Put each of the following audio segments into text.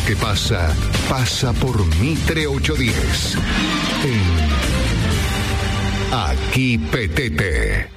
lo que pasa, pasa por Mitre 810. Aquí Petete.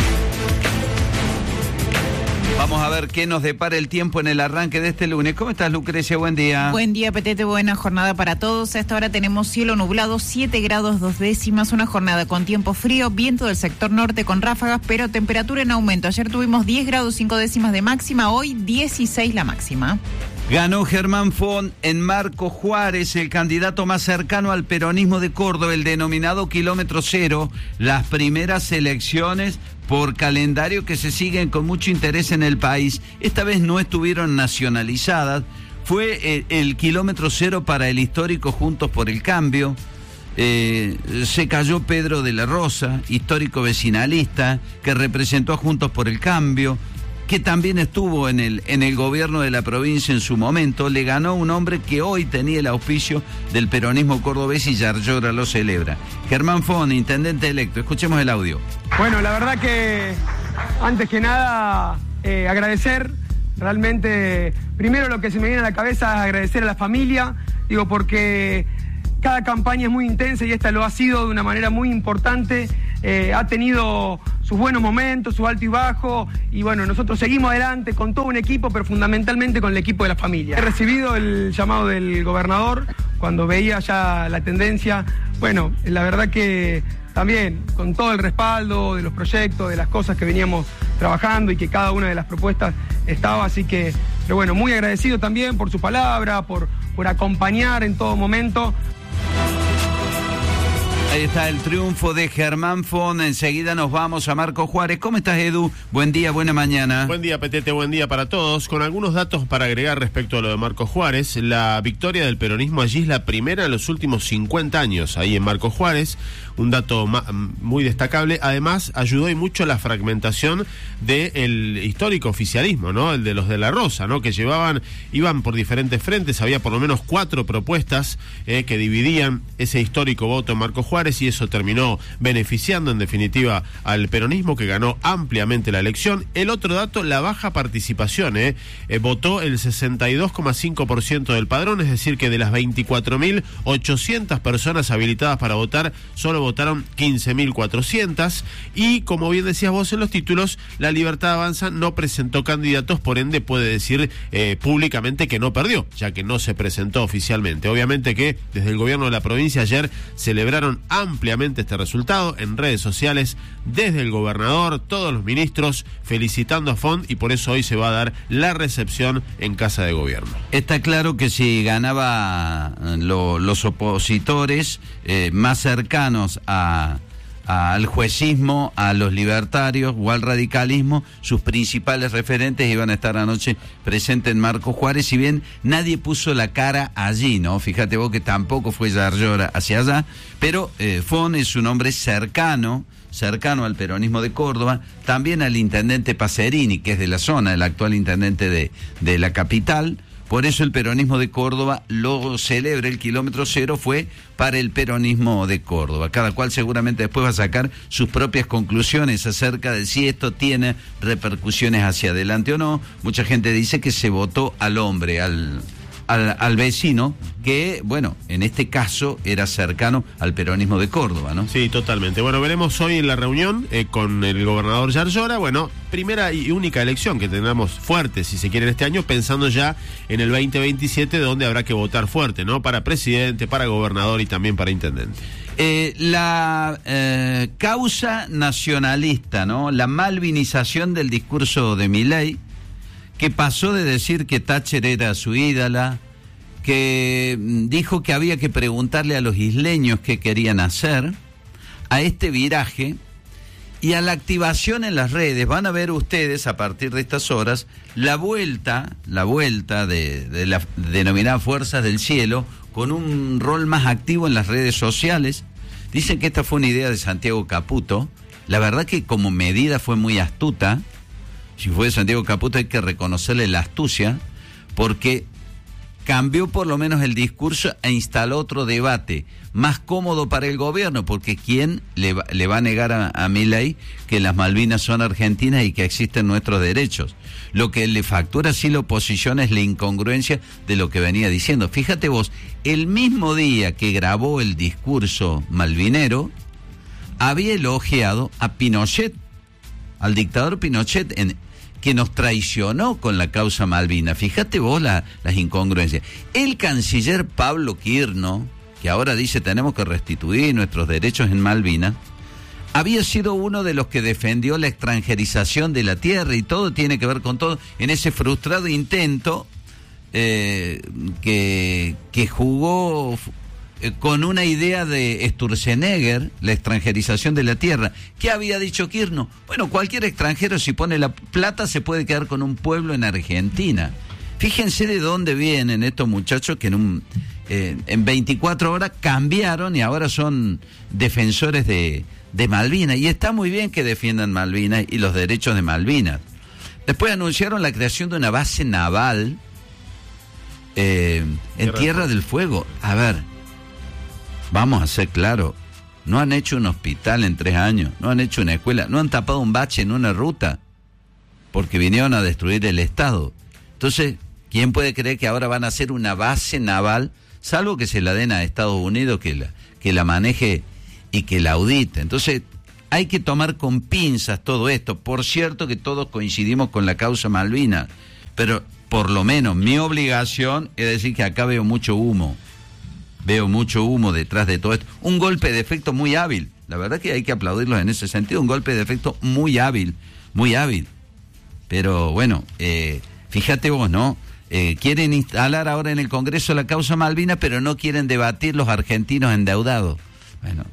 Vamos a ver qué nos depara el tiempo en el arranque de este lunes. ¿Cómo estás, Lucrecia? Buen día. Buen día, Petete. Buena jornada para todos. A esta hora tenemos cielo nublado, 7 grados 2 décimas. Una jornada con tiempo frío, viento del sector norte con ráfagas, pero temperatura en aumento. Ayer tuvimos 10 grados 5 décimas de máxima, hoy 16 la máxima. Ganó Germán Font en Marco Juárez, el candidato más cercano al peronismo de Córdoba, el denominado kilómetro cero. Las primeras elecciones por calendario que se siguen con mucho interés en el país. Esta vez no estuvieron nacionalizadas. Fue el kilómetro cero para el histórico Juntos por el Cambio. Se cayó Pedro de la Rosa, histórico vecinalista, que representó a Juntos por el Cambio, que también estuvo en el gobierno de la provincia en su momento. Le ganó un hombre que hoy tenía el auspicio del peronismo cordobés y Yarlora lo celebra. Germán Font, intendente electo. Escuchemos el audio. Bueno, la verdad que antes que nada agradecer, realmente, primero lo que se me viene a la cabeza es agradecer a la familia, digo, porque cada campaña es muy intensa y esta lo ha sido de una manera muy importante. Ha tenido sus buenos momentos, su alto y bajo, y bueno, nosotros seguimos adelante con todo un equipo, pero fundamentalmente con el equipo de la familia. He recibido el llamado del gobernador cuando veía ya la tendencia. Bueno, la verdad que también con todo el respaldo de los proyectos, de las cosas que veníamos trabajando y que cada una de las propuestas estaba, así que, pero bueno, muy agradecido también por su palabra, por acompañar en todo momento. Ahí está el triunfo de Germán Font. Enseguida nos vamos a Marco Juárez. ¿Cómo estás, Edu? Buen día, buena mañana. Buen día, Petete, buen día para todos. Con algunos datos para agregar respecto a lo de Marco Juárez. La victoria del peronismo allí es la primera en los últimos 50 años, ahí en Marco Juárez. Un dato muy destacable. Además, ayudó y mucho la fragmentación del histórico oficialismo, ¿no? El de los de la Rosa, ¿no? Que iban por diferentes frentes. Había por lo menos 4 propuestas que dividían ese histórico voto en Marco Juárez, y eso terminó beneficiando en definitiva al peronismo, que ganó ampliamente la elección. El otro dato, la baja participación, votó el 62,5% del padrón, es decir que de las 24.800 personas habilitadas para votar, solo votaron 15.400, y como bien decías vos en los títulos, La Libertad Avanza no presentó candidatos, por ende puede decir públicamente que no perdió, ya que no se presentó oficialmente. Obviamente que desde el gobierno de la provincia ayer celebraron ampliamente este resultado en redes sociales, desde el gobernador, todos los ministros felicitando a Font, y por eso hoy se va a dar la recepción en Casa de Gobierno. Está claro que si ganaba los opositores más cercanos al juecismo, a los libertarios o al radicalismo, sus principales referentes iban a estar anoche presentes en Marco Juárez, si bien nadie puso la cara allí, ¿no? Fíjate vos que tampoco fue Yarlora hacia allá, pero Font es un hombre cercano al peronismo de Córdoba, también al intendente Pacerini, que es de la zona, el actual intendente de la capital. Por eso el peronismo de Córdoba lo celebra, el kilómetro cero fue para el peronismo de Córdoba. Cada cual seguramente después va a sacar sus propias conclusiones acerca de si esto tiene repercusiones hacia adelante o no. Mucha gente dice que se votó al hombre, al vecino, que, bueno, en este caso era cercano al peronismo de Córdoba, ¿no? Sí, totalmente. Bueno, veremos hoy en la reunión con el gobernador Yarlora. Bueno, primera y única elección que tendremos fuerte, si se quiere, en este año, pensando ya en el 2027, donde habrá que votar fuerte, ¿no? Para presidente, para gobernador y también para intendente. La causa nacionalista, ¿no? La malvinización del discurso de Milei, que pasó de decir que Thatcher era su ídola, que dijo que había que preguntarle a los isleños qué querían hacer, a este viraje y a la activación en las redes. Van a ver ustedes a partir de estas horas la vuelta de las denominadas fuerzas del cielo, con un rol más activo en las redes sociales. Dicen que esta fue una idea de Santiago Caputo. La verdad que como medida fue muy astuta. Si fue de Santiago Caputo hay que reconocerle la astucia, porque cambió por lo menos el discurso e instaló otro debate más cómodo para el gobierno, porque ¿quién le va a negar a Milei que las Malvinas son argentinas y que existen nuestros derechos? Lo que le factura sí la oposición es la incongruencia de lo que venía diciendo. Fíjate vos, el mismo día que grabó el discurso malvinero, había elogiado a Pinochet, al dictador Pinochet, que nos traicionó con la causa Malvina. Fíjate vos las incongruencias. El canciller Pablo Quirno, que ahora dice tenemos que restituir nuestros derechos en Malvinas, había sido uno de los que defendió la extranjerización de la tierra, y todo tiene que ver con todo, en ese frustrado intento que jugó con una idea de Sturzenegger, la extranjerización de la tierra. ¿Qué había dicho Quirno? Bueno, cualquier extranjero, si pone la plata, se puede quedar con un pueblo en Argentina. Fíjense de dónde vienen estos muchachos que en 24 horas cambiaron y ahora son defensores de Malvinas. Y está muy bien que defiendan Malvinas y los derechos de Malvinas. Después anunciaron la creación de una base naval en Tierra del Fuego. A ver, vamos a ser claros, no han hecho un hospital en 3 años, no han hecho una escuela, no han tapado un bache en una ruta, porque vinieron a destruir el Estado. Entonces, ¿quién puede creer que ahora van a hacer una base naval, salvo que se la den a Estados Unidos, que la maneje y que la audite? Entonces, hay que tomar con pinzas todo esto. Por cierto que todos coincidimos con la causa Malvinas, pero por lo menos mi obligación es decir que acá veo mucho humo. Veo mucho humo detrás de todo esto. Un golpe de efecto muy hábil. La verdad que hay que aplaudirlos en ese sentido. Un golpe de efecto muy hábil. Muy hábil. Pero bueno, fíjate vos, ¿no? Quieren instalar ahora en el Congreso la causa Malvinas, pero no quieren debatir los argentinos endeudados. Bueno,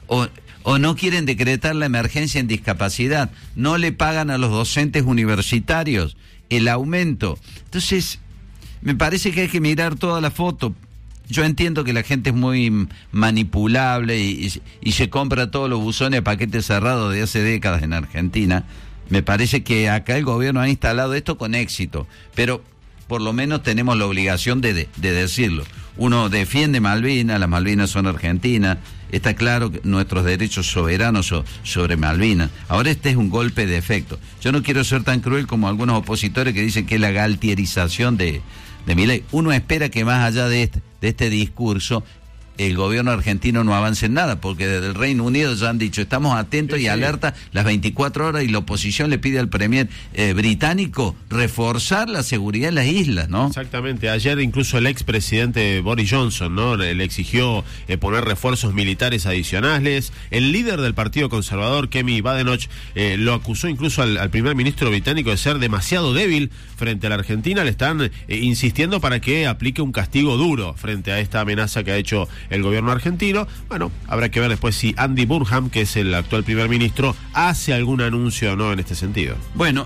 o no quieren decretar la emergencia en discapacidad. No le pagan a los docentes universitarios el aumento. Entonces, me parece que hay que mirar toda la foto. Yo entiendo que la gente es muy manipulable y se compra todos los buzones a paquete cerrado de hace décadas en Argentina. Me parece que acá el gobierno ha instalado esto con éxito, pero por lo menos tenemos la obligación de decirlo. Uno defiende Malvinas, las Malvinas son argentinas, está claro que nuestros derechos soberanos sobre Malvinas. Ahora este es un golpe de efecto. Yo no quiero ser tan cruel como algunos opositores que dicen que es la galtierización de Milei. Uno espera que más allá de este discurso el gobierno argentino no avance en nada, porque desde el Reino Unido ya han dicho estamos atentos y alerta las 24 horas, y la oposición le pide al premier británico reforzar la seguridad en las islas, ¿no? Exactamente. Ayer incluso el expresidente Boris Johnson, ¿no?, le exigió poner refuerzos militares adicionales. El líder del Partido Conservador, Kemi Badenoch, lo acusó incluso al primer ministro británico de ser demasiado débil frente a la Argentina. Le están insistiendo para que aplique un castigo duro frente a esta amenaza que ha hecho el gobierno argentino. Bueno, habrá que ver después si Andy Burnham, que es el actual primer ministro, hace algún anuncio o no en este sentido. Bueno,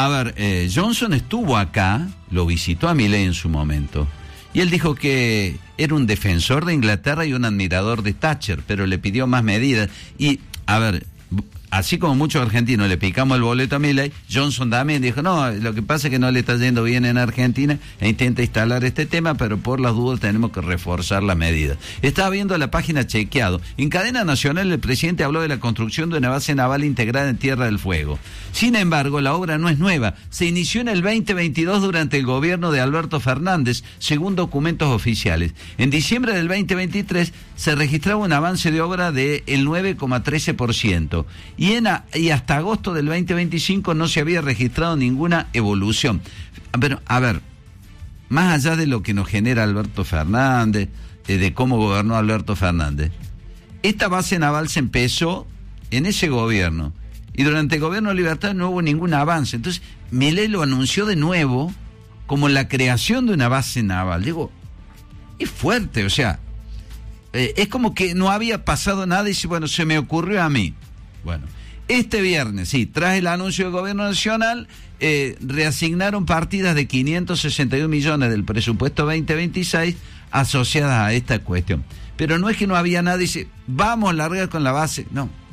Johnson estuvo acá, lo visitó a Milei en su momento, y él dijo que era un defensor de Inglaterra y un admirador de Thatcher, pero le pidió más medidas. Y, así como muchos argentinos le picamos el boleto a Milei, Johnson también dijo, no, lo que pasa es que no le está yendo bien en Argentina e intenta instalar este tema, pero por las dudas tenemos que reforzar las medidas. Estaba viendo la página Chequeado. En cadena nacional el presidente habló de la construcción de una base naval integrada en Tierra del Fuego. Sin embargo, la obra no es nueva. Se inició en el 2022 durante el gobierno de Alberto Fernández, según documentos oficiales. En diciembre del 2023 se registraba un avance de obra del 9,13%. Y hasta agosto del 2025 no se había registrado ninguna evolución. Pero, más allá de lo que nos genera Alberto Fernández, de cómo gobernó Alberto Fernández, esta base naval se empezó en ese gobierno, y durante el gobierno de Libertad no hubo ningún avance. Entonces, Milei lo anunció de nuevo como la creación de una base naval. Digo, es fuerte, o sea, es como que no había pasado nada y bueno, se me ocurrió a mí. Bueno, este viernes, sí, tras el anuncio del gobierno nacional, reasignaron partidas de 561 millones del presupuesto 2026 asociadas a esta cuestión. Pero no es que no había nada y dice, vamos a largar con la base, no.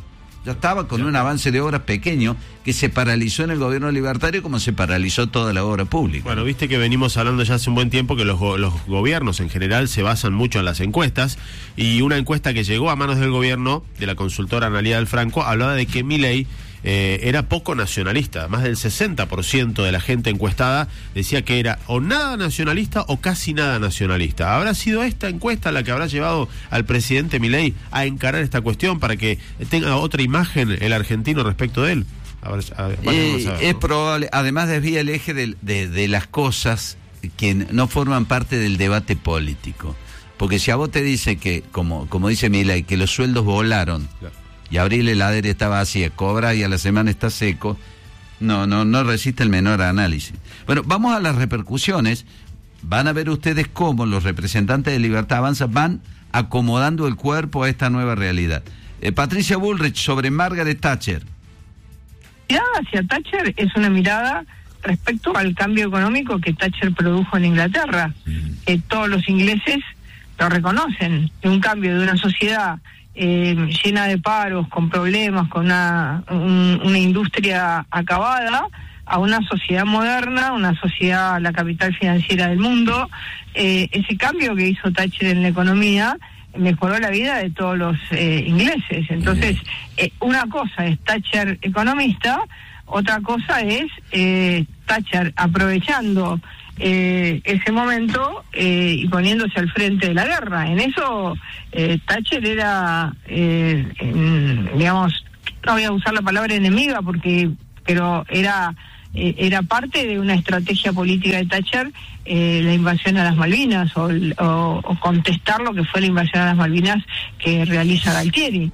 Ya estaba con un avance de obras pequeño que se paralizó en el gobierno libertario como se paralizó toda la obra pública. Bueno, viste que venimos hablando ya hace un buen tiempo que los gobiernos en general se basan mucho en las encuestas, y una encuesta que llegó a manos del gobierno, de la consultora Analía del Franco, hablaba de que Milei era poco nacionalista. Más del 60% de la gente encuestada decía que era o nada nacionalista o casi nada nacionalista. ¿Habrá sido esta encuesta la que habrá llevado al presidente Milei a encarar esta cuestión para que tenga otra imagen el argentino respecto de él? Es probable. Además desvía el eje de las cosas que no forman parte del debate político. Porque si a vos te dice que, como dice Milei, que los sueldos volaron, claro, y abrir la heladera estaba vacía, cobra y a la semana está seco, no resiste el menor análisis. Bueno, vamos a las repercusiones. Van a ver ustedes cómo los representantes de Libertad Avanza van acomodando el cuerpo a esta nueva realidad. Patricia Bullrich, sobre Margaret Thatcher. La mirada hacia Thatcher es una mirada respecto al cambio económico que Thatcher produjo en Inglaterra. Todos los ingleses lo reconocen, un cambio de una sociedad llena de paros, con problemas, con una industria acabada, a una sociedad moderna, una sociedad, la capital financiera del mundo. Ese cambio que hizo Thatcher en la economía mejoró la vida de todos los ingleses. Entonces, una cosa es Thatcher economista, otra cosa es Thatcher aprovechando ese momento y poniéndose al frente de la guerra. En eso Thatcher era, digamos, no voy a usar la palabra enemiga pero era parte de una estrategia política de Thatcher, la invasión a las Malvinas o contestar lo que fue la invasión a las Malvinas que realiza Galtieri.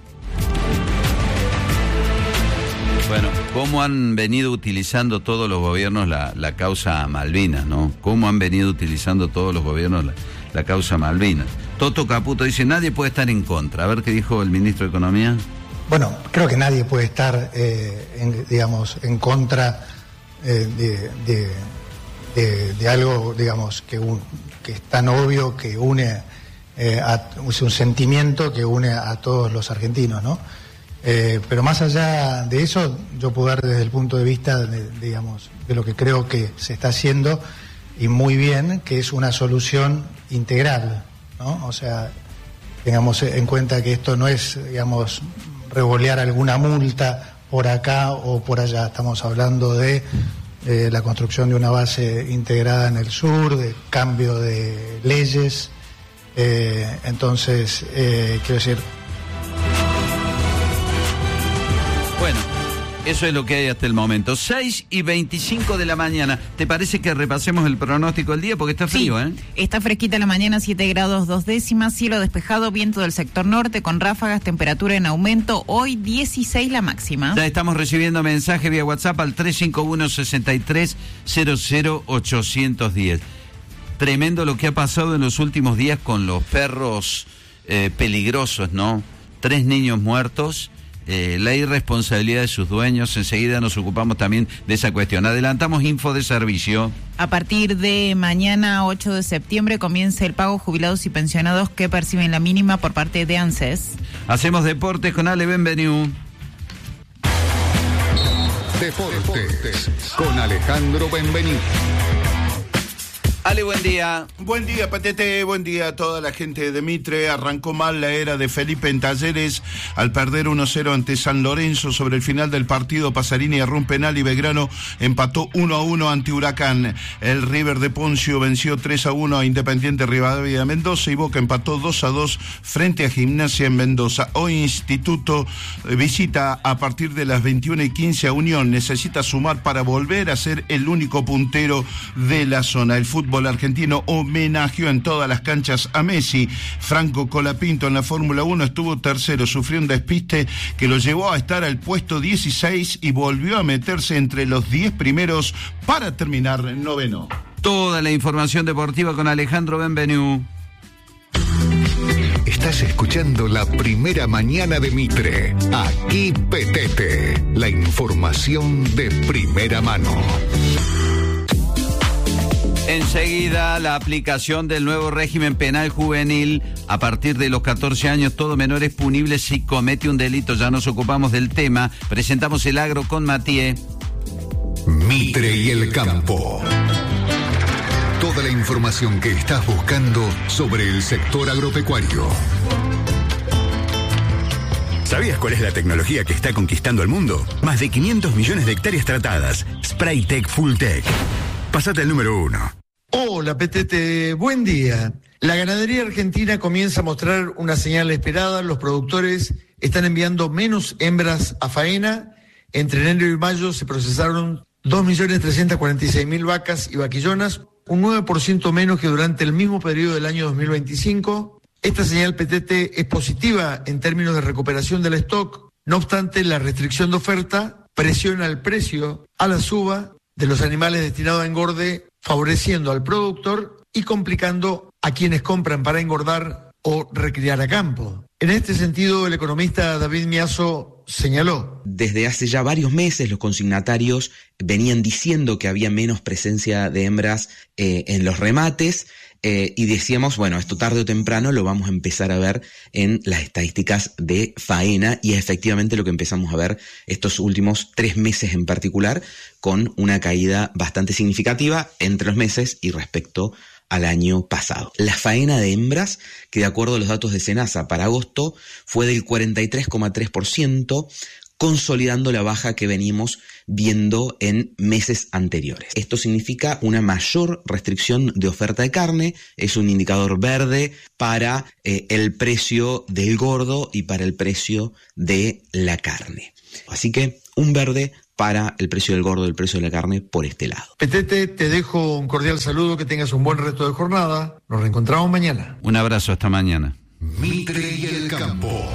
Bueno, ¿cómo han venido utilizando todos los gobiernos la causa Malvinas, no? ¿Cómo han venido utilizando todos los gobiernos la causa Malvinas? Toto Caputo dice, nadie puede estar en contra. A ver qué dijo el ministro de Economía. Bueno, creo que nadie puede estar, en contra de algo, digamos, que es tan obvio, que une, es un sentimiento que une a todos los argentinos, ¿no? Pero más allá de eso, yo puedo dar desde el punto de vista de lo que creo que se está haciendo, y muy bien, que es una solución integral, ¿no? O sea, tengamos en cuenta que esto no es, revolear alguna multa por acá o por allá. Estamos hablando de la construcción de una base integrada en el sur, de cambio de leyes. Entonces, quiero decir... Bueno, eso es lo que hay hasta el momento. 6:25 de la mañana. ¿Te parece que repasemos el pronóstico del día? Porque está frío, sí, está fresquita la mañana, 7 grados 2 décimas, cielo despejado, viento del sector norte con ráfagas, temperatura en aumento, hoy 16 la máxima. Ya estamos recibiendo mensajes vía WhatsApp al 351-6300-810. Tremendo lo que ha pasado en los últimos días con los perros peligrosos, ¿no? 3 niños muertos. La irresponsabilidad de sus dueños. Enseguida nos ocupamos también de esa cuestión. Adelantamos info de servicio. A partir de mañana 8 de septiembre comienza el pago jubilados y pensionados que perciben la mínima por parte de ANSES. Hacemos deportes con Ale Benveniu. Deportes con Alejandro Benveniu. Ale, buen día. Buen día, Patete, buen día a toda la gente de Mitre. Arrancó mal la era de Felipe en Talleres al perder 1-0 ante San Lorenzo. Sobre el final del partido, Pasarini erró un penal y Belgrano empató 1-1 ante Huracán. El River de Poncio venció 3-1 a Independiente Rivadavia de Mendoza, y Boca empató 2-2 frente a Gimnasia en Mendoza. Hoy Instituto visita a partir de las 21:15 a Unión. Necesita sumar para volver a ser el único puntero de la zona. El fútbol argentino homenajeó en todas las canchas a Messi. Franco Colapinto en la Fórmula 1 estuvo tercero, sufrió un despiste que lo llevó a estar al puesto 16 y volvió a meterse entre los 10 primeros para terminar noveno. Toda la información deportiva con Alejandro Benveniu. Estás escuchando la primera mañana de Mitre. Aquí Petete, la información de primera mano. Enseguida, la aplicación del nuevo régimen penal juvenil. A partir de los 14 años, todo menor es punible si comete un delito. Ya nos ocupamos del tema. Presentamos el agro con Matías. Mitre y el campo. Toda la información que estás buscando sobre el sector agropecuario. ¿Sabías cuál es la tecnología que está conquistando el mundo? Más de 500 millones de hectáreas tratadas. Spraytec Fulltech. Pasate al número 1. Hola, Petete. Buen día. La ganadería argentina comienza a mostrar una señal esperada. Los productores están enviando menos hembras a faena. Entre enero y mayo se procesaron 2.346.000 vacas y vaquillonas, un 9% menos que durante el mismo periodo del año 2025. Esta señal, Petete, es positiva en términos de recuperación del stock. No obstante, la restricción de oferta presiona el precio a la suba de los animales destinados a engorde, favoreciendo al productor y complicando a quienes compran para engordar o recriar a campo. En este sentido, el economista David Miazo señaló: desde hace ya varios meses los consignatarios venían diciendo que había menos presencia de hembras en los remates, y decíamos, bueno, esto tarde o temprano lo vamos a empezar a ver en las estadísticas de faena, y es efectivamente lo que empezamos a ver estos últimos 3 meses en particular, con una caída bastante significativa entre los meses y respecto al año pasado. La faena de hembras, que de acuerdo a los datos de Senasa para agosto, fue del 43,3%, consolidando la baja que venimos viendo en meses anteriores. Esto significa una mayor restricción de oferta de carne, es un indicador verde para el precio del gordo y para el precio de la carne. Así que un verde para el precio del gordo y el precio de la carne por este lado. Petete, te dejo un cordial saludo, que tengas un buen resto de jornada. Nos reencontramos mañana. Un abrazo, hasta mañana. Mitre y el campo.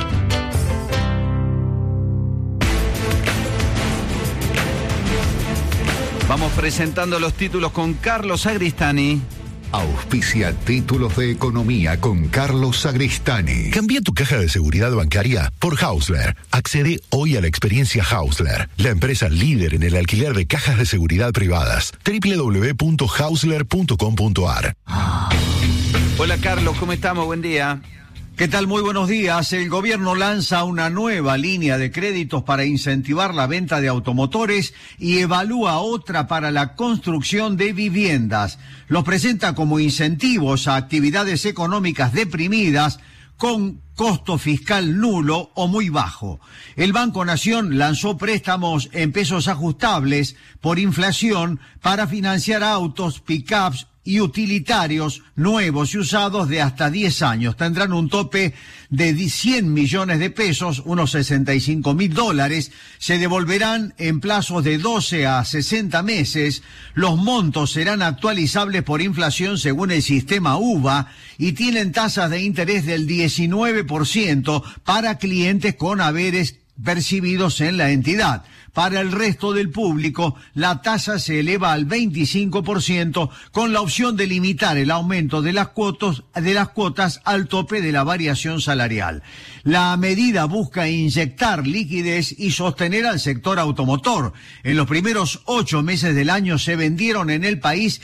Vamos presentando los títulos con Carlos Sagristani. Auspicia Títulos de Economía con Carlos Sagristani. Cambia tu caja de seguridad bancaria por Hausler. Accede hoy a la experiencia Hausler, la empresa líder en el alquiler de cajas de seguridad privadas. www.hausler.com.ar. Hola Carlos, ¿cómo estamos? Buen día. ¿Qué tal? Muy buenos días. El gobierno lanza una nueva línea de créditos para incentivar la venta de automotores y evalúa otra para la construcción de viviendas. Los presenta como incentivos a actividades económicas deprimidas con costo fiscal nulo o muy bajo. El Banco Nación lanzó préstamos en pesos ajustables por inflación para financiar autos, pick-ups y utilitarios nuevos y usados de hasta 10 años. Tendrán un tope de 100 millones de pesos, unos $65.000. Se devolverán en plazos de 12 a 60 meses. Los montos serán actualizables por inflación según el sistema UVA y tienen tasas de interés del 19% para clientes con haberes percibidos en la entidad. Para el resto del público, la tasa se eleva al 25% con la opción de limitar el aumento de las cuotas al tope de la variación salarial. La medida busca inyectar liquidez y sostener al sector automotor. En los primeros 8 meses del año se vendieron en el país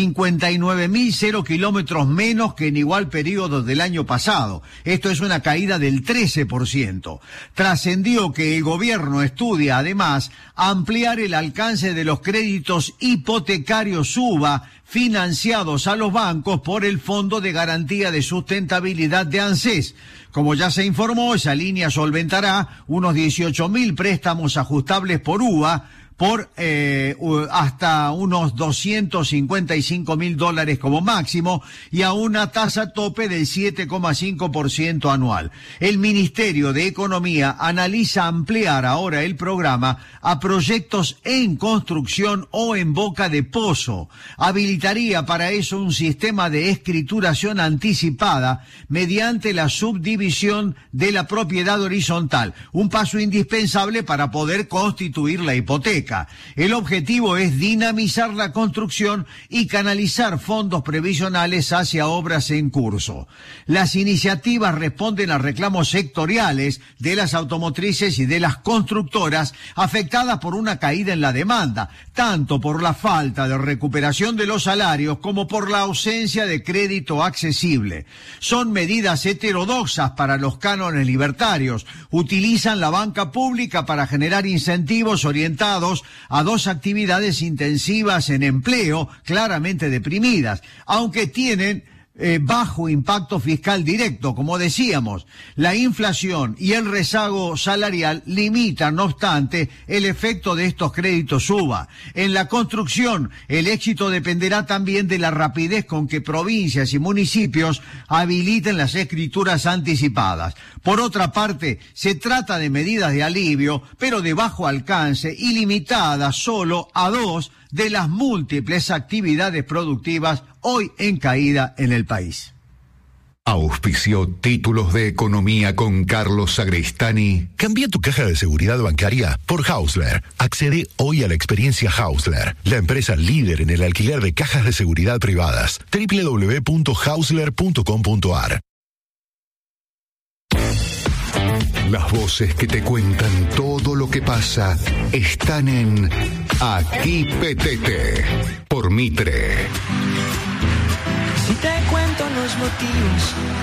59.000 kilómetros menos que en igual periodo del año pasado. Esto es una caída del 13%. Trascendió que el gobierno estudia además ampliar el alcance de los créditos hipotecarios UVA financiados a los bancos por el Fondo de Garantía de Sustentabilidad de ANSES. Como ya se informó, esa línea solventará unos 18.000 préstamos ajustables por UVA por hasta unos $255.000 como máximo y a una tasa tope del 7,5% anual. El Ministerio de Economía analiza ampliar ahora el programa a proyectos en construcción o en boca de pozo. Habilitaría para eso un sistema de escrituración anticipada mediante la subdivisión de la propiedad horizontal, un paso indispensable para poder constituir la hipoteca. hipoteca. El objetivo es dinamizar la construcción y canalizar fondos previsionales hacia obras en curso. Las iniciativas responden a reclamos sectoriales de las automotrices y de las constructoras afectadas por una caída en la demanda, tanto por la falta de recuperación de los salarios como por la ausencia de crédito accesible. Son medidas heterodoxas para los cánones libertarios. Utilizan la banca pública para generar incentivos orientados a dos actividades intensivas en empleo, claramente deprimidas, aunque tienen bajo impacto fiscal directo, como decíamos. La inflación y el rezago salarial limitan, no obstante, el efecto de estos créditos UVA. En la construcción, el éxito dependerá también de la rapidez con que provincias y municipios habiliten las escrituras anticipadas. Por otra parte, se trata de medidas de alivio, pero de bajo alcance y limitadas solo a dos de las múltiples actividades productivas hoy en caída en el país. Auspició Títulos de Economía con Carlos Sagristani. Cambia tu caja de seguridad bancaria por Hausler. Accede hoy a la experiencia Hausler, la empresa líder en el alquiler de cajas de seguridad privadas. www.hausler.com.ar. Las voces que te cuentan todo lo que pasa están en Aquí Petete por Mitre. Si te cuento los motivos